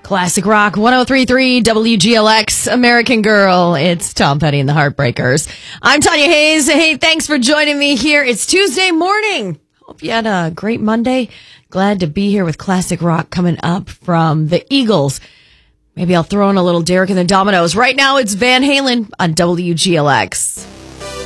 Classic Rock 103.3 WGLX, American Girl. It's Tom Petty and the Heartbreakers. I'm Tanya Hayes. Hey, thanks for joining me here. It's Tuesday morning. Hope you had a great Monday. Glad to be here with Classic Rock coming up from the Eagles. Maybe I'll throw in a little Derek and the Dominoes. Right now, it's Van Halen on WGLX.